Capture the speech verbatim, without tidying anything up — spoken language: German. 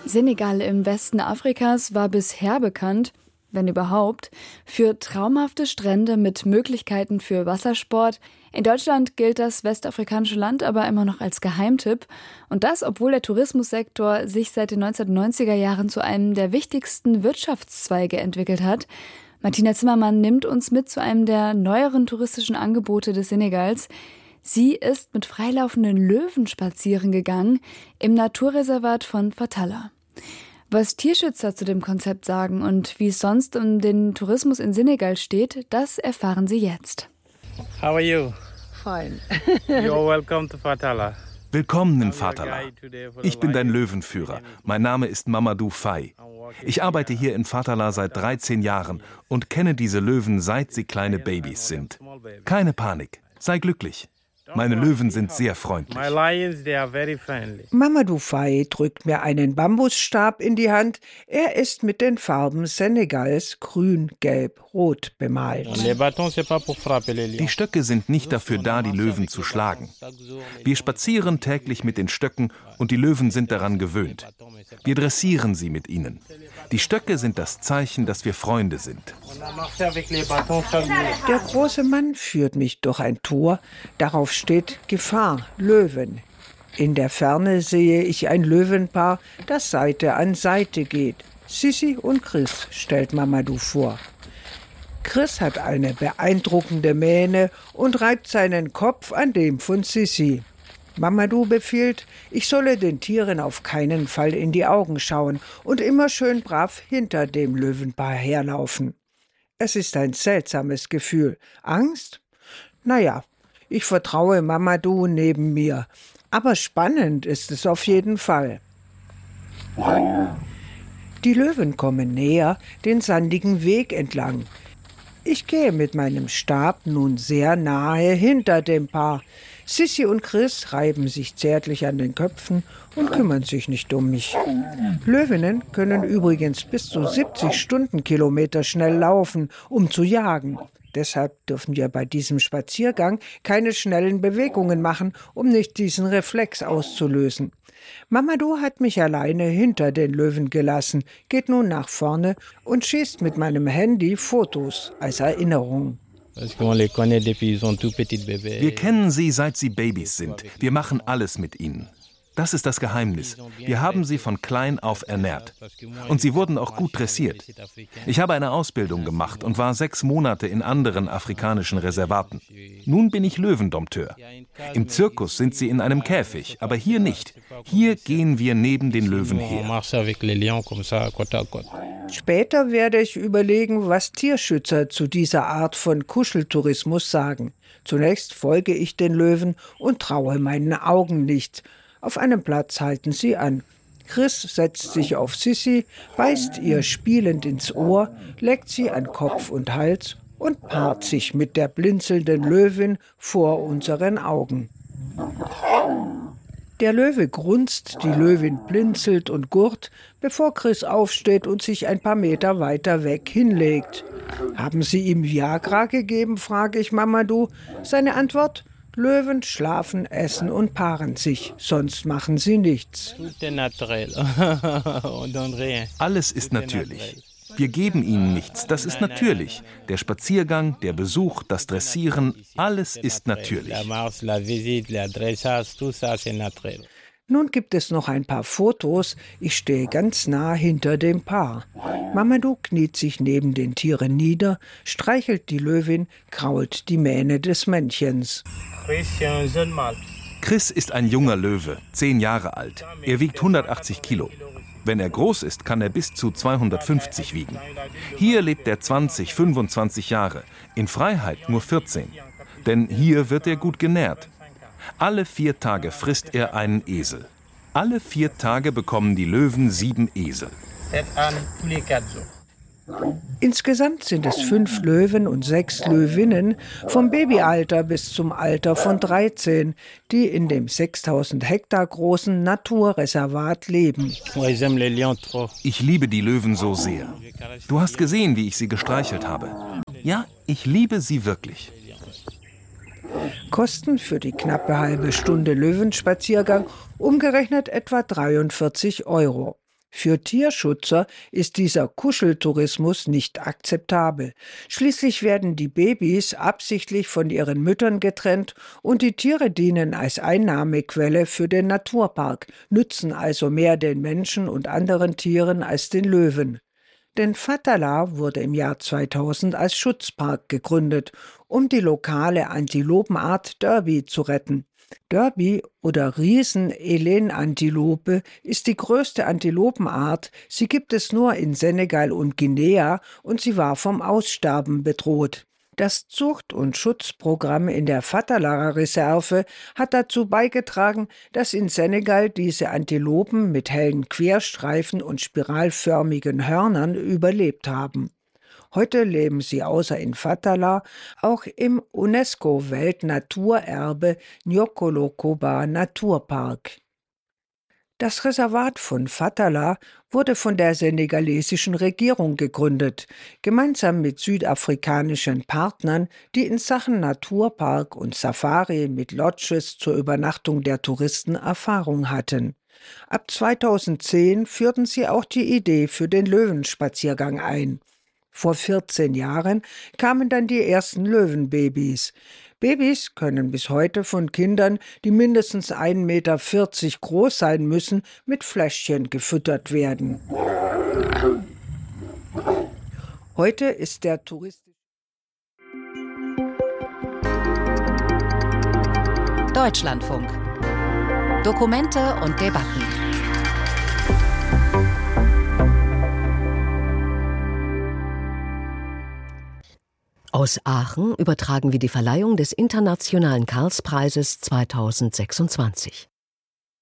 Senegal im Westen Afrikas war bisher bekannt, wenn überhaupt, für traumhafte Strände mit Möglichkeiten für Wassersport. In Deutschland gilt das westafrikanische Land aber immer noch als Geheimtipp. Und das, obwohl der Tourismussektor sich seit den neunzehnhundertneunziger Jahren zu einem der wichtigsten Wirtschaftszweige entwickelt hat. Martina Zimmermann nimmt uns mit zu einem der neueren touristischen Angebote des Senegals. Sie ist mit freilaufenden Löwen spazieren gegangen im Naturreservat von Fatala. Was Tierschützer zu dem Konzept sagen und wie es sonst um den Tourismus in Senegal steht, das erfahren Sie jetzt. How are you? Fine. You're welcome to Fatala. Willkommen in Fatala. Ich bin dein Löwenführer. Mein Name ist Mamadou Faye. Ich arbeite hier in Fatala seit dreizehn Jahren und kenne diese Löwen, seit sie kleine Babys sind. Keine Panik, sei glücklich. Meine Löwen sind sehr freundlich. My lions, they are very friendly. Mamadou Faye drückt mir einen Bambusstab in die Hand. Er ist mit den Farben Senegals grün, gelb, rot bemalt. Les bâtons, c'est pas pour frapper les lions. Die Stöcke sind nicht dafür da, die Löwen zu schlagen. Wir spazieren täglich mit den Stöcken und die Löwen sind daran gewöhnt. Wir dressieren sie mit ihnen. Die Stöcke sind das Zeichen, dass wir Freunde sind. Der große Mann führt mich durch ein Tor. Darauf steht Gefahr, Löwen. In der Ferne sehe ich ein Löwenpaar, das Seite an Seite geht. Sissi und Chris stellt Mamadou vor. Chris hat eine beeindruckende Mähne und reibt seinen Kopf an dem von Sissi. Mamadou befiehlt, ich solle den Tieren auf keinen Fall in die Augen schauen und immer schön brav hinter dem Löwenpaar herlaufen. Es ist ein seltsames Gefühl. Angst? Naja, ich vertraue Mamadou neben mir. Aber spannend ist es auf jeden Fall. Die Löwen kommen näher, den sandigen Weg entlang. Ich gehe mit meinem Stab nun sehr nahe hinter dem Paar. Sissi und Chris reiben sich zärtlich an den Köpfen und kümmern sich nicht um mich. Löwinnen können übrigens bis zu siebzig Stundenkilometer schnell laufen, um zu jagen. Deshalb dürfen wir bei diesem Spaziergang keine schnellen Bewegungen machen, um nicht diesen Reflex auszulösen. Mamadou hat mich alleine hinter den Löwen gelassen, geht nun nach vorne und schießt mit meinem Handy Fotos als Erinnerung. Wir kennen sie, seit sie Babys sind. Wir machen alles mit ihnen. Das ist das Geheimnis. Wir haben sie von klein auf ernährt. Und sie wurden auch gut dressiert. Ich habe eine Ausbildung gemacht und war sechs Monate in anderen afrikanischen Reservaten. Nun bin ich Löwendompteur. Im Zirkus sind sie in einem Käfig, aber hier nicht. Hier gehen wir neben den Löwen her. Später werde ich überlegen, was Tierschützer zu dieser Art von Kuscheltourismus sagen. Zunächst folge ich den Löwen und traue meinen Augen nicht. Auf einem Platz halten sie an. Chris setzt sich auf Sissi, beißt ihr spielend ins Ohr, leckt sie an Kopf und Hals und paart sich mit der blinzelnden Löwin vor unseren Augen. Der Löwe grunzt, die Löwin blinzelt und gurrt, bevor Chris aufsteht und sich ein paar Meter weiter weg hinlegt. »Haben Sie ihm Viagra gegeben?« frage ich Mamadou. Seine Antwort: Löwen schlafen, essen und paaren sich, sonst machen sie nichts. Alles ist natürlich. Wir geben ihnen nichts, das ist natürlich. Der Spaziergang, der Besuch, das Dressieren, alles ist natürlich. Nun gibt es noch ein paar Fotos. Ich stehe ganz nah hinter dem Paar. Mamadou kniet sich neben den Tieren nieder, streichelt die Löwin, krault die Mähne des Männchens. Chris ist ein junger Löwe, zehn Jahre alt. Er wiegt hundertachtzig Kilo. Wenn er groß ist, kann er bis zu zweihundertfünfzig wiegen. Hier lebt er zwanzig, fünfundzwanzig Jahre, in Freiheit nur vierzehn. Denn hier wird er gut genährt. Alle vier Tage frisst er einen Esel. Alle vier Tage bekommen die Löwen sieben Esel. Insgesamt sind es fünf Löwen und sechs Löwinnen vom Babyalter bis zum Alter von dreizehn, die in dem sechstausend Hektar großen Naturreservat leben. Ich liebe die Löwen so sehr. Du hast gesehen, wie ich sie gestreichelt habe. Ja, ich liebe sie wirklich. Kosten für die knappe halbe Stunde Löwenspaziergang umgerechnet etwa dreiundvierzig Euro. Für Tierschützer ist dieser Kuscheltourismus nicht akzeptabel. Schließlich werden die Babys absichtlich von ihren Müttern getrennt und die Tiere dienen als Einnahmequelle für den Naturpark, nützen also mehr den Menschen und anderen Tieren als den Löwen. Denn Fatala wurde im Jahr zweitausend als Schutzpark gegründet, um die lokale Antilopenart Derby zu retten. Derby oder Riesen-Elenantilope ist die größte Antilopenart. Sie gibt es nur in Senegal und Guinea und sie war vom Aussterben bedroht. Das Zucht- und Schutzprogramm in der Fatala-Reserve hat dazu beigetragen, dass in Senegal diese Antilopen mit hellen Querstreifen und spiralförmigen Hörnern überlebt haben. Heute leben sie außer in Fatala auch im UNESCO-Weltnaturerbe Nyokolo-Koba Naturpark. Das Reservat von Fatala wurde von der senegalesischen Regierung gegründet, gemeinsam mit südafrikanischen Partnern, die in Sachen Naturpark und Safari mit Lodges zur Übernachtung der Touristen Erfahrung hatten. Ab zweitausendzehn führten sie auch die Idee für den Löwenspaziergang ein. Vor vierzehn Jahren kamen dann die ersten Löwenbabys. Babys können bis heute von Kindern, die mindestens ein Meter vierzig groß sein müssen, mit Fläschchen gefüttert werden. Heute ist der touristische Deutschlandfunk. Dokumente und Debatten. Aus Aachen übertragen wir die Verleihung des Internationalen Karlspreises zweitausendsechsundzwanzig.